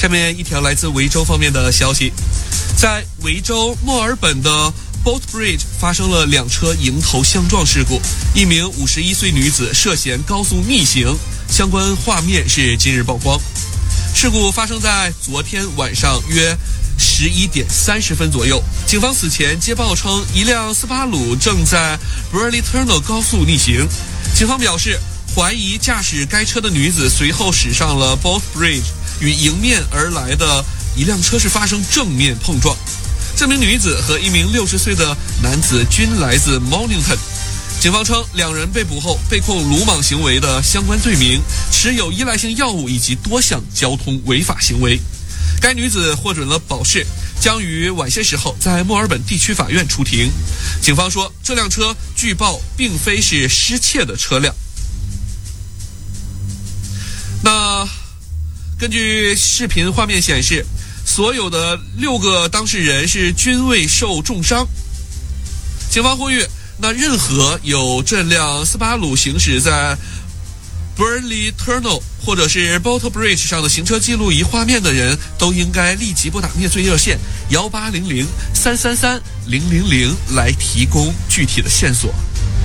下面一条来自维州方面的消息，在维州墨尔本的 Boat Bridge 发生了2车迎头相撞事故，一名51岁女子涉嫌高速逆行，相关画面是今日曝光。事故发生在昨天晚上约11点30分左右，警方此前接报称一辆斯巴鲁正在 Burley Tunnel 高速逆行，警方表示怀疑驾驶该车的女子随后驶上了 Boat Bridge， 与迎面而来的一辆车是发生正面碰撞。这名女子和一名60岁的男子均来自 Mornington。警方称2人被捕后被控鲁莽行为的相关罪名，持有依赖性药物以及多项交通违法行为。该女子获准了保释，将于晚些时候在墨尔本地区法院出庭。警方说，这辆车据报并非是失窃的车辆。那根据视频画面显示，所有的6个当事人是均未受重伤。警方呼吁，那任何有这辆斯巴鲁行驶在 Burley Tunnel 或者是 Boat Bridge 上的行车记录仪画面的人，都应该立即拨打灭罪热线1800-333-000来提供具体的线索。